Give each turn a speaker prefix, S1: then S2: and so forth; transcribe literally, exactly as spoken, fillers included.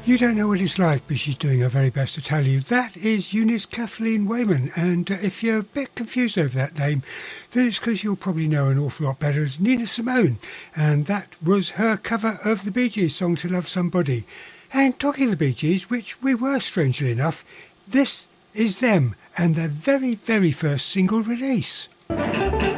S1: You don't know what it's like, but she's doing her very best to tell you. That is Eunice Kathleen Wayman, and uh, if you're a bit confused over that name, then it's because you'll probably know an awful lot better as Nina Simone, and that was her cover of the Bee Gees' song To Love Somebody. And talking of the Bee Gees, which we were strangely enough, this is them and their very, very first single release.